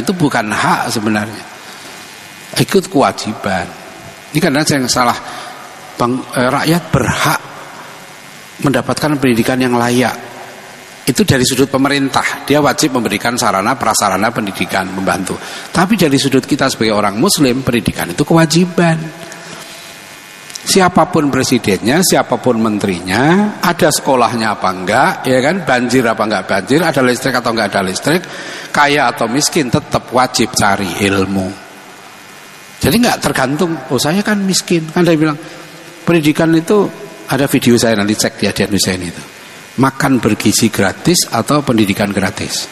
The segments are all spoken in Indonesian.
itu bukan hak sebenarnya, ikut kewajiban. Ini karena yang salah, rakyat berhak mendapatkan pendidikan yang layak. Itu dari sudut pemerintah, dia wajib memberikan sarana prasarana pendidikan, membantu. Tapi dari sudut kita sebagai orang muslim, pendidikan itu kewajiban. Siapapun presidennya, siapapun menterinya, ada sekolahnya apa enggak, ya kan, banjir apa enggak banjir, ada listrik atau enggak ada listrik, kaya atau miskin, tetap wajib cari ilmu. Jadi enggak tergantung, oh saya kan miskin, kan dia bilang pendidikan itu, ada video saya nanti cek di Hadiah Hussein itu, makan bergizi gratis atau pendidikan gratis.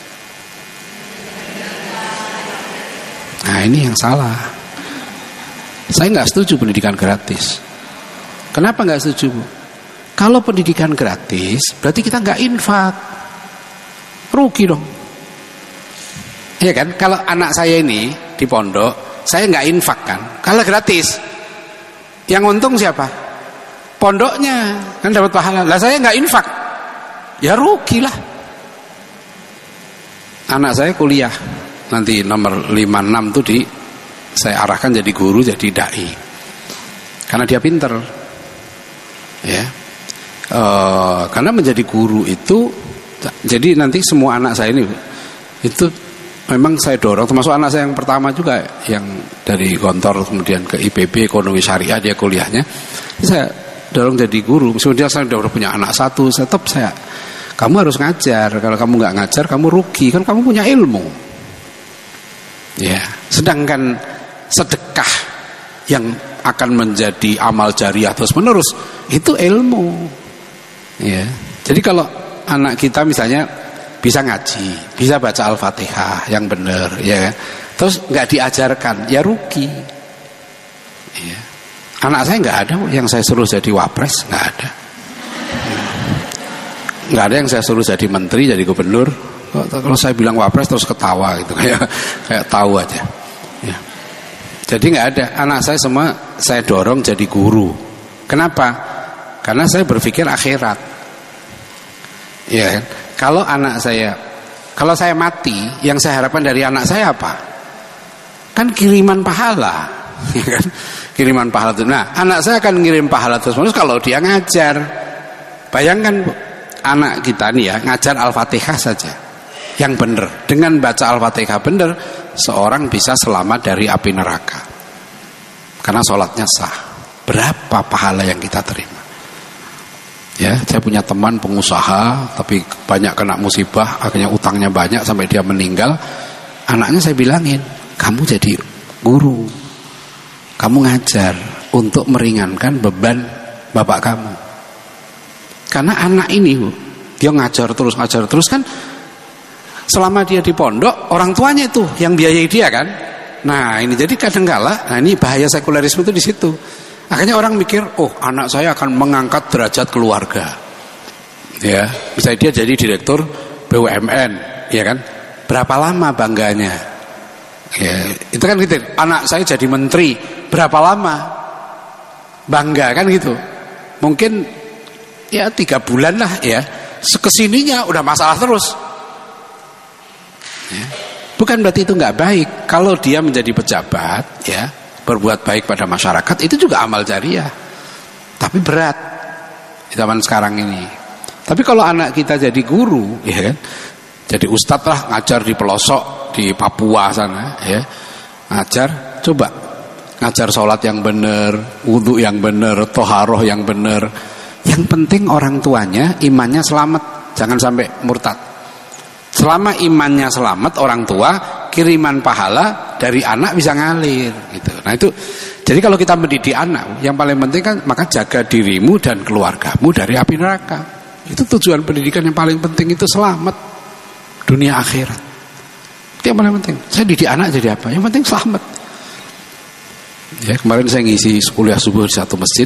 Nah ini yang salah. Saya enggak setuju pendidikan gratis. Kenapa nggak setuju, Bu? Kalau pendidikan gratis, berarti kita nggak infak, rugi dong. Iya kan? Kalau anak saya ini di pondok, saya nggak infak kan? Kalau gratis, yang untung siapa? Pondoknya, kan dapat pahala. Lah saya nggak infak, ya rugi lah. Anak saya kuliah nanti nomor 56 tuh saya arahkan jadi guru, jadi dai, karena dia pinter. Ya, karena menjadi guru itu, jadi nanti semua anak saya ini itu memang saya dorong, termasuk anak saya yang pertama juga, yang dari Gontor kemudian ke IPB Ekonomi Syariah dia kuliahnya, saya dorong jadi guru. Meskipun saya sudah punya anak satu, tetap saya, kamu harus ngajar. Kalau kamu nggak ngajar, kamu rugi, kan kamu punya ilmu. Ya, sedangkan sedekah yang akan menjadi amal jariah terus menerus itu ilmu. Ya. Jadi kalau anak kita misalnya bisa ngaji, bisa baca Al-Fatihah yang benar, ya, terus nggak diajarkan, ya rugi. Ya. Anak saya nggak ada yang saya suruh jadi wapres, nggak ada. Nggak ada yang saya suruh jadi menteri, jadi gubernur. Kalau saya bilang wapres terus ketawa gitu, kayak tahu aja. Ya. Jadi nggak ada. Anak saya semua saya dorong jadi guru. Kenapa? Karena saya berpikir akhirat. Ya, kalau kalau saya mati, yang saya harapkan dari anak saya apa? Kan kiriman pahala, ya kan? Kiriman pahala itu. Nah, anak saya akan ngirim pahala terus menerus kalau dia ngajar. Bayangkan anak kita nih ya, ngajar Al-Fatihah saja yang benar. Dengan baca Al-Fatihah benar, seorang bisa selamat dari api neraka. Karena sholatnya sah. Berapa pahala yang kita terima? Ya, saya punya teman pengusaha, tapi banyak kena musibah, akhirnya utangnya banyak sampai dia meninggal. Anaknya saya bilangin, kamu jadi guru, kamu ngajar untuk meringankan beban bapak kamu. Karena anak ini, dia ngajar terus kan. Selama dia di pondok, orang tuanya itu yang biayai dia kan. Nah ini jadi kadangkala, nah ini bahaya sekulerisme itu di situ. Akhirnya orang mikir, oh anak saya akan mengangkat derajat keluarga. Ya, misalnya dia jadi direktur BUMN, ya kan? Berapa lama bangganya? Ya, itu kan gitu. Anak saya jadi menteri, berapa lama bangga kan gitu? Mungkin ya 3 bulan lah ya. Kesininya udah masalah terus. Ya. Bukan berarti itu nggak baik. Kalau dia menjadi pejabat, ya berbuat baik pada masyarakat, itu juga amal jariah. Tapi berat di zaman sekarang ini. Tapi kalau anak kita jadi guru, ya kan, jadi ustadz lah, ngajar di pelosok di Papua sana, ya ngajar, coba ngajar sholat yang benar, wudhu yang benar, toharoh yang benar. Yang penting orang tuanya imannya selamat, jangan sampai murtad. Selama imannya selamat orang tua, kiriman pahala dari anak bisa ngalir gitu. Nah itu, jadi kalau kita mendidik anak, yang paling penting kan maka jaga dirimu dan keluargamu dari api neraka. Itu tujuan pendidikan yang paling penting, itu selamat dunia akhirat. Itu yang paling penting. Saya didik anak jadi apa? Yang penting selamat. Ya, kemarin saya ngisi kuliah subuh di satu masjid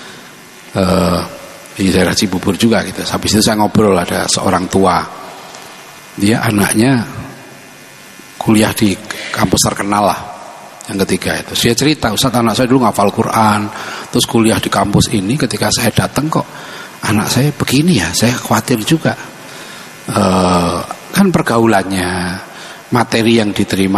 di daerah Cibubur juga gitu. Habis itu saya ngobrol, ada seorang tua, dia anaknya kuliah di kampus terkenal lah, yang ketiga itu. Dia cerita, Ustaz anak saya dulu ngafal Quran, terus kuliah di kampus ini, ketika saya datang kok anak saya begini ya, saya khawatir juga. Kan pergaulannya, materi yang diterima